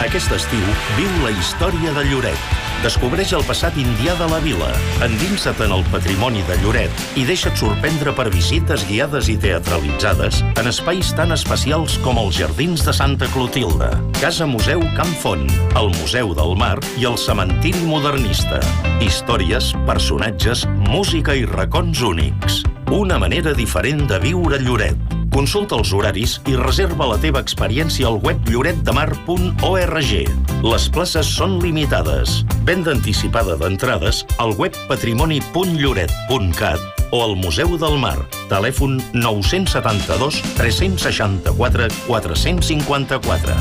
Aquest estiu, viu la història de Lloret. Descobreix el passat indià de la vila, endinsa't en el patrimoni de Lloret i deixa't sorprendre per visites guiades i teatralitzades en espais tan especials com els Jardins de Santa Clotilde, Casa Museu Camp Font, el Museu del Mar i el Cementiri Modernista. Històries, personatges, música i racons únics. Una manera diferent de viure Lloret. Consulta els horaris i reserva la teva experiència al web lloretdemar.org. Les places són limitades. Venda anticipada d'entrades al web patrimoni.lloret.cat o al Museu del Mar. Telèfon 972 364 454.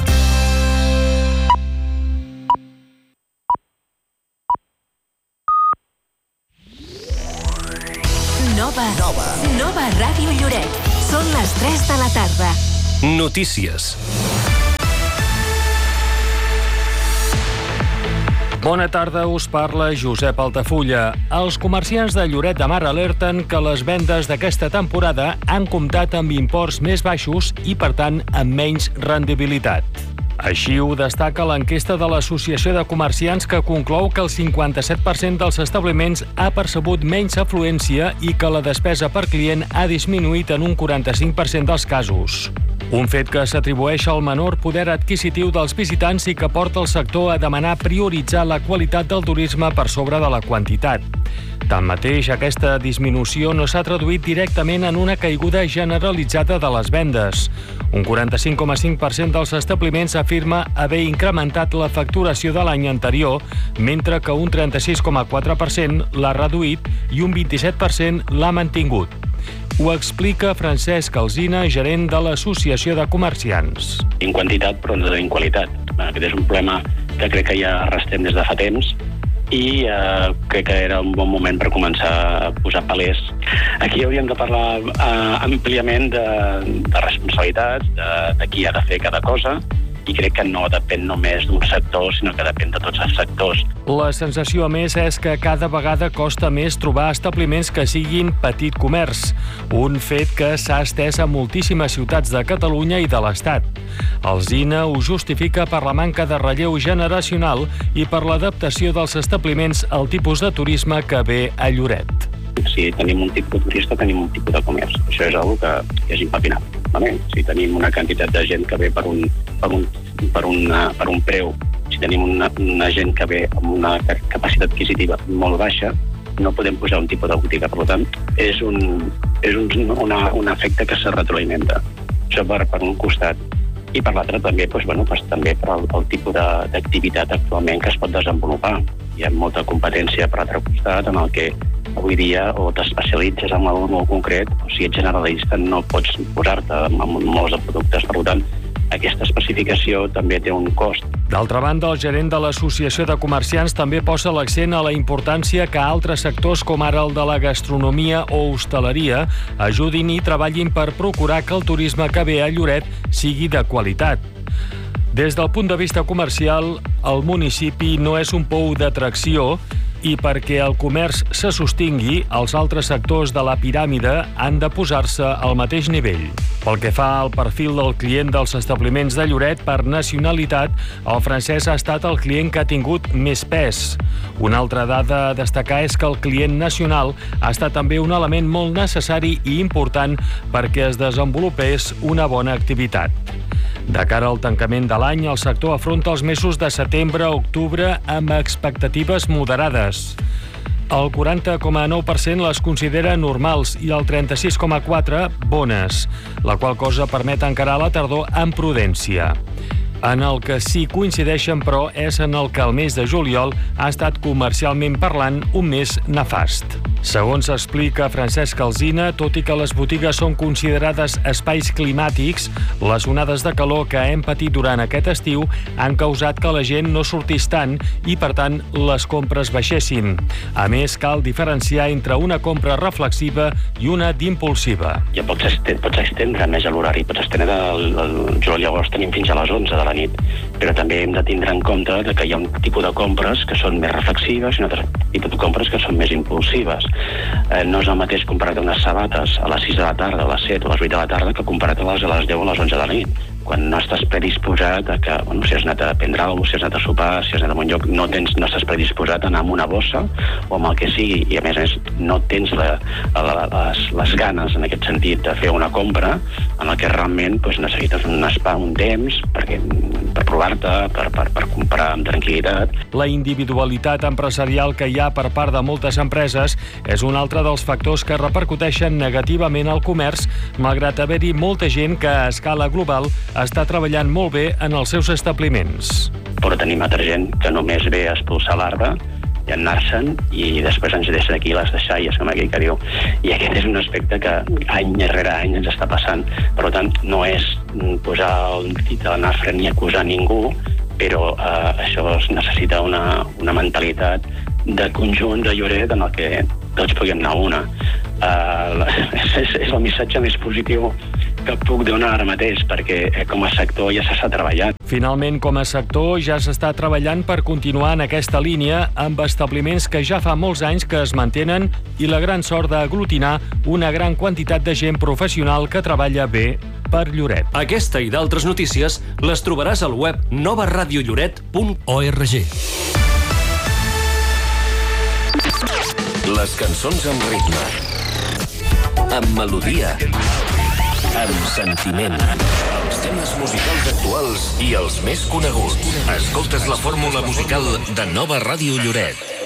Nova Ràdio Lloret. Són les 3 de la tarda. Notícies. Bona tarda, us parla Josep Altafulla. Els comerciants de Lloret de Mar alerten que les vendes d'aquesta temporada han comptat amb imports més baixos i, per tant, amb menys rendibilitat. Així ho destaca l'enquesta de l'Associació de Comerciants, que conclou que el 57% dels establiments ha percebut menys afluència i que la despesa per client ha disminuït en un 45% dels casos. Un fet que s'atribueix al menor poder adquisitiu dels visitants i que porta el sector a demanar prioritzar la qualitat del turisme per sobre de la quantitat. Tanmateix, aquesta disminució no s'ha traduït directament en una caiguda generalitzada de les vendes. Un 45,5% dels establiments afirma haver incrementat la facturació de l'any anterior, mentre que un 36,4% l'ha reduït i un 27% l'ha mantingut. Ho explica Francesc Alsina, gerent de l'Associació de Comerciants. En quantitat, però no en qualitat. Aquest és un problema que crec que ja arrastrem des de fa temps i crec que era un bon moment per començar a posar palers. Aquí hauríem de parlar àmpliament de responsabilitats, de qui ha de fer cada cosa, i crec que no depèn només d'un sector, sinó que depèn de tots els sectors. La sensació, a més, és que cada vegada costa més trobar establiments que siguin petit comerç, un fet que s'ha estès a moltíssimes ciutats de Catalunya i de l'Estat. Alsina ho justifica per la manca de relleu generacional i per l'adaptació dels establiments al tipus de turisme que ve a Lloret. Si tenim un tipus de turista, tenim un tipus de comerç. Això és una cosa que és impepinable. Si tenim una quantitat de gent que ve per un preu, si tenim una gent que ve amb una capacitat adquisitiva molt baixa, no podem posar un tipus de botiga. Per tant, és un efecte que se retroalimenta. Això per un costat. I per l'altre també, també per el tipus d'activitat actualment que es pot desenvolupar. Hi ha molta competència per l'altre costat, en el que avui dia o t'especialitzes en algun molt concret, o si ets generalista no pots posar-te en molts de productes. Per tant, aquesta especificació també té un cost. D'altra banda, el gerent de l'Associació de Comerciants també posa l'accent a la importància que altres sectors, com ara el de la gastronomia o hostaleria, ajudin i treballin per procurar que el turisme que ve a Lloret sigui de qualitat. Des del punt de vista comercial, el municipi no és un pou d'atracció i perquè el comerç se sostingui, els altres sectors de la piràmide han de posar-se al mateix nivell. Pel que fa al perfil del client dels establiments de Lloret per nacionalitat, el francès ha estat el client que ha tingut més pes. Una altra dada a destacar és que el client nacional ha estat també un element molt necessari i important perquè es desenvolupés una bona activitat. De cara al tancament de l'any, el sector afronta els mesos de setembre a octubre amb expectatives moderades. El 40,9% les considera normals i el 36,4% bones, la qual cosa permet encarar la tardor amb prudència. En el que sí coincideixen, però, és en el que el mes de juliol ha estat comercialment parlant un mes nefast. Segons explica Francesc Alsina, tot i que les botigues són considerades espais climàtics, les onades de calor que hem patit durant aquest estiu han causat que la gent no sortís tant i, per tant, les compres baixessin. A més, cal diferenciar entre una compra reflexiva i una d'impulsiva. Ja pots estendre més l'horari, pots estendre del juliol, llavors tenim fins a les 11 de la nit, però també hem de tindre en compte que hi ha un tipus de compres que són més reflexives i un altre tipus de compres que són més impulsives. No és el mateix comprar-te unes sabates a les 6 de la tarda, a les 7 o a les 8 de la tarda que comprar-te-les a les 10 o a les 11 de la nit. quan no estàs predisposat a que, si has anat a prendre alguna cosa, si has anat a sopar, si has anat a un lloc, no estàs predisposat a anar amb una bossa o amb el que sigui, i a més no tens les ganes en aquest sentit de fer una compra en el que realment necessites un temps per provar-te, per comprar amb tranquil·litat. La individualitat empresarial que hi ha per part de moltes empreses és un altre dels factors que repercuteixen negativament al comerç, malgrat haver-hi molta gent que a escala global està treballant molt bé en els seus establiments. Però tenim altra gent que només ve a expulsar l'arbre i anar-se'n i després ens deixa aquí les deixalles, com aquell que diu. I aquest és un aspecte que any rere any ens està passant. Per tant, no és posar el dit a la nafra ni acusar ningú, però això necessita una mentalitat de conjunt de Lloret en el que tots puguem anar a una. És el missatge més positiu que puc donar ara mateix, perquè com a sector ja s'està treballant. Finalment, com a sector, ja s'està treballant per continuar en aquesta línia amb establiments que ja fa molts anys que es mantenen i la gran sort d'aglutinar una gran quantitat de gent professional que treballa bé per Lloret. Aquesta i d'altres notícies les trobaràs al web novaradiolloret.org. Les cançons amb ritme, amb melodia, amb sentiment. Els temes musicals actuals i els més coneguts. Escoltes la fórmula musical de Nova Ràdio Lloret.